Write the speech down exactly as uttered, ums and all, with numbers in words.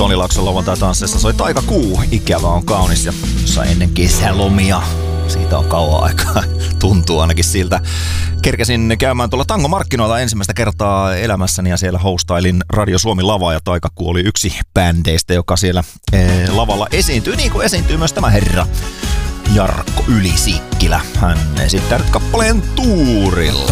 Toni Laakson lauantai-tansseissa soi Taikakuu, ikävä on kaunis ja sai ennen kesälomia. Siitä on kauan aikaa, tuntuu ainakin siltä. Kerkesin käymään tuolla tangomarkkinoilla ensimmäistä kertaa elämässäni ja siellä hostailin Radio Suomi lavaa ja Taikakuu oli yksi bändeistä, joka siellä ee, lavalla esiintyy, niin kuin esiintyy myös tämä herra Jarkko Ylisikkilä. Hän esittää nyt kappaleen Tuurilla.